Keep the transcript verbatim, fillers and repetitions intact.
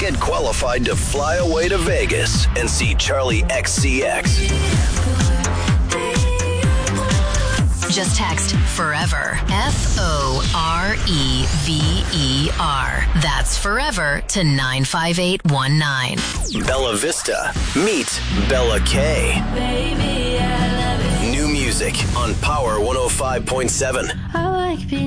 Get qualified to fly away to Vegas and see Charlie X C X. Just text FOREVER, F O R E V E R. That's FOREVER to nine five eight one nine. Bella Vista. Meet Bella K. Baby, I love it. New music on Power one oh five point seven. I like being